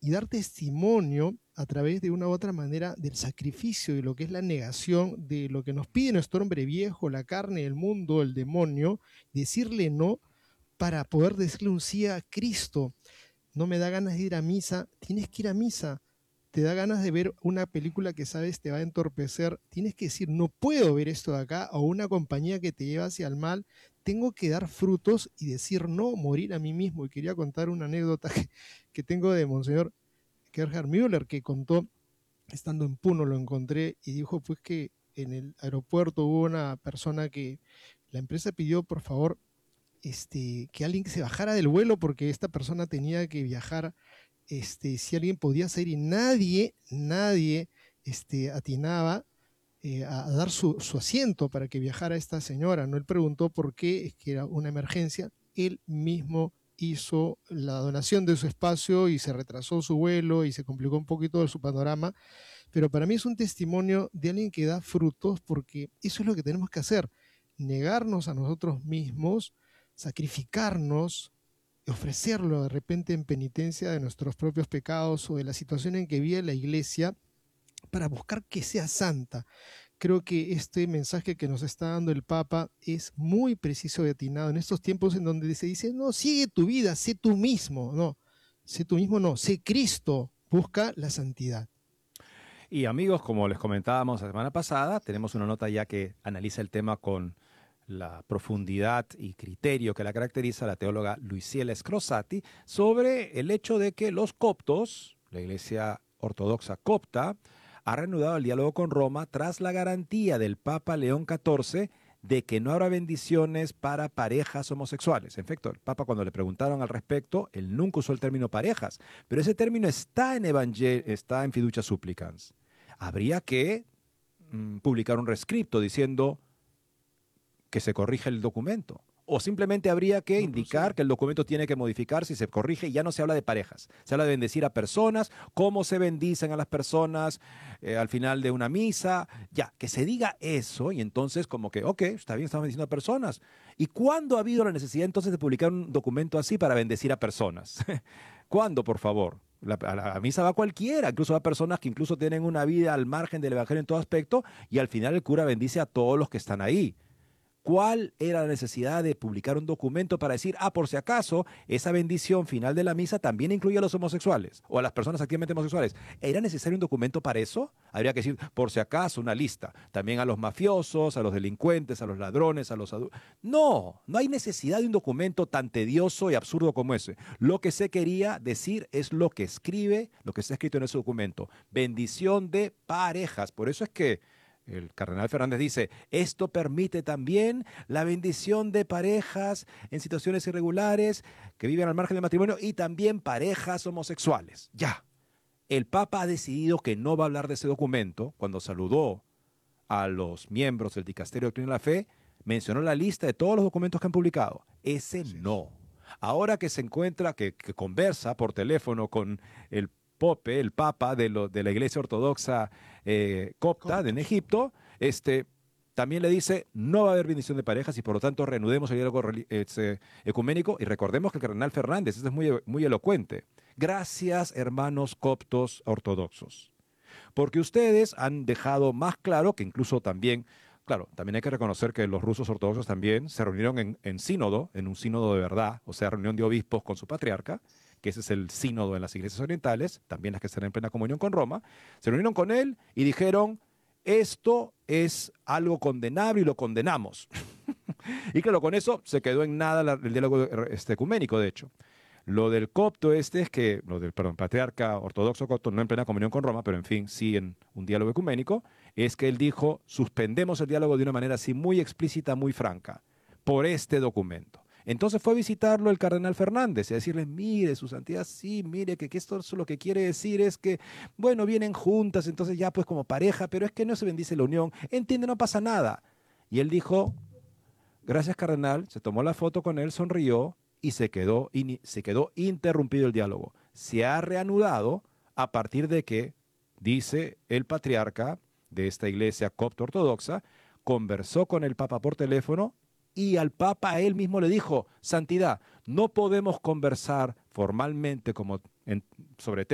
y dar testimonio a través de una u otra manera del sacrificio, de lo que es la negación, de lo que nos pide nuestro hombre viejo, la carne, el mundo, el demonio, decirle no para poder decirle un sí a Cristo. No me da ganas de ir a misa, tienes que ir a misa. Te da ganas de ver una película que sabes te va a entorpecer, tienes que decir, no puedo ver esto de acá, o una compañía que te lleva hacia el mal, tengo que dar frutos y decir no, morir a mí mismo. Y quería contar una anécdota que tengo de Monseñor Gerhard Müller, que contó, estando en Puno lo encontré, y dijo pues que en el aeropuerto hubo una persona que la empresa pidió por favor que alguien se bajara del vuelo porque esta persona tenía que viajar, si alguien podía salir, y nadie atinaba a dar su asiento para que viajara esta señora. No, él preguntó por qué, es que era una emergencia. Él mismo hizo la donación de su espacio y se retrasó su vuelo y se complicó un poquito de su panorama. Pero para mí es un testimonio de alguien que da frutos, porque eso es lo que tenemos que hacer: negarnos a nosotros mismos, sacrificarnos, ofrecerlo de repente en penitencia de nuestros propios pecados o de la situación en que vive la iglesia, para buscar que sea santa. Creo que este mensaje que nos está dando el Papa es muy preciso y atinado en estos tiempos en donde se dice, no, sigue tu vida, sé tú mismo. No, sé tú mismo, no, sé Cristo, busca la santidad. Y amigos, como les comentábamos la semana pasada, tenemos una nota ya que analiza el tema con la profundidad y criterio que la caracteriza, la teóloga Luisiela Scrosati, sobre el hecho de que los coptos, la Iglesia Ortodoxa copta, ha reanudado el diálogo con Roma tras la garantía del Papa León XIV de que no habrá bendiciones para parejas homosexuales. En efecto, el Papa, cuando le preguntaron al respecto, él nunca usó el término parejas, pero ese término está en Fiducia Supplicans. Habría que publicar un rescripto diciendo que se corrige el documento. O simplemente habría que indicar que el documento tiene que modificarse y se corrige, y ya no se habla de parejas. Se habla de bendecir a personas, cómo se bendicen a las personas al final de una misa. Ya, que se diga eso, y entonces como que, ok, está bien, estamos bendiciendo a personas. ¿Y cuándo ha habido la necesidad entonces de publicar un documento así para bendecir a personas? ¿Cuándo, por favor? A la misa va cualquiera, incluso va personas que incluso tienen una vida al margen del evangelio en todo aspecto, y al final el cura bendice a todos los que están ahí. ¿Cuál era la necesidad de publicar un documento para decir, por si acaso, esa bendición final de la misa también incluye a los homosexuales o a las personas activamente homosexuales? ¿Era necesario un documento para eso? Habría que decir, por si acaso, una lista. También a los mafiosos, a los delincuentes, a los ladrones, a los adultos. No, no hay necesidad de un documento tan tedioso y absurdo como ese. Lo que se quería decir es lo que escribe, lo que está escrito en ese documento. Bendición de parejas. Por eso es que el cardenal Fernández dice, esto permite también la bendición de parejas en situaciones irregulares que viven al margen del matrimonio y también parejas homosexuales. Ya, el Papa ha decidido que no va a hablar de ese documento. Cuando saludó a los miembros del Dicasterio de Doctrina de la Fe, mencionó la lista de todos los documentos que han publicado. Ese no. Ahora que se encuentra, que conversa por teléfono con el Pope, el Papa de la Iglesia Ortodoxa copta en Egipto, también le dice, no va a haber bendición de parejas y por lo tanto reanudemos el diálogo ecuménico. Y recordemos que el cardenal Fernández, esto es muy, muy elocuente. Gracias, hermanos coptos ortodoxos, porque ustedes han dejado más claro que incluso también, claro, también hay que reconocer que los rusos ortodoxos también se reunieron en sínodo, en un sínodo de verdad, o sea, reunión de obispos con su patriarca, que ese es el sínodo en las iglesias orientales, también las que están en plena comunión con Roma. Se reunieron con él y dijeron, esto es algo condenable y lo condenamos. Y claro, con eso se quedó en nada el diálogo ecuménico, de hecho. Lo del copto es que, patriarca ortodoxo copto, no en plena comunión con Roma, pero en fin, sí en un diálogo ecuménico, es que él dijo, suspendemos el diálogo de una manera así muy explícita, muy franca, por este documento. Entonces fue a visitarlo el cardenal Fernández y a decirle, mire, su santidad, sí, mire, que esto lo que quiere decir es que, bueno, vienen juntas, entonces ya pues como pareja, pero es que no se bendice la unión, entiende, no pasa nada. Y él dijo, gracias cardenal, se tomó la foto con él, sonrió y se quedó interrumpido el diálogo. Se ha reanudado a partir de que, dice el patriarca de esta iglesia copto ortodoxa, conversó con el Papa por teléfono y al Papa a él mismo le dijo, santidad, no podemos conversar formalmente sobre